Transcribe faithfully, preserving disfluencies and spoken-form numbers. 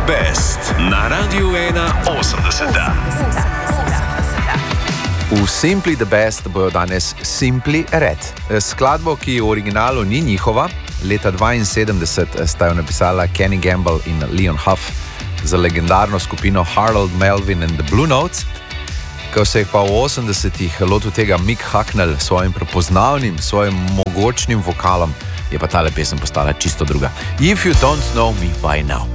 Best na Radiu ena osemdeset. V Simply the Best bojo danes Simply Red. Skladbo, ki v originalu ni njihova, leta dvainsedemdeset sta jo napisala Kenny Gamble in Leon Huff za legendarno skupino Harold Melvin and the Blue Notes. Ko se je pa v osemdesetih lotil tega Mick Hucknall s svojim prepoznavnim, svojim mogočnim vokalom, je pa tale pesem postala čisto druga. If you don't know me by now.